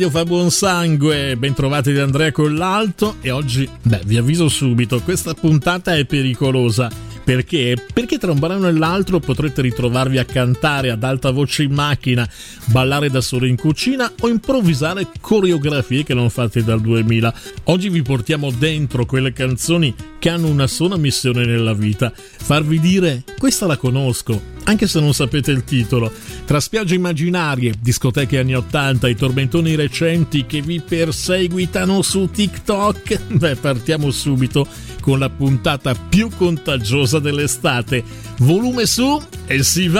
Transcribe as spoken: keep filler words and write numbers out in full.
Io fa buon sangue, ben trovati da Andrea Collalto e oggi, beh, vi avviso subito, questa puntata è pericolosa. Perché? Perché tra un brano e l'altro potrete ritrovarvi a cantare ad alta voce in macchina, ballare da solo in cucina o improvvisare coreografie che non fate dal duemila. Oggi vi portiamo dentro quelle canzoni che hanno una sola missione nella vita: farvi dire questa la conosco, anche se non sapete il titolo. Tra spiagge immaginarie, discoteche anni ottanta e tormentoni recenti che vi perseguitano su TikTok, beh, partiamo subito con la puntata più contagiosa dell'estate. Volume su e si va!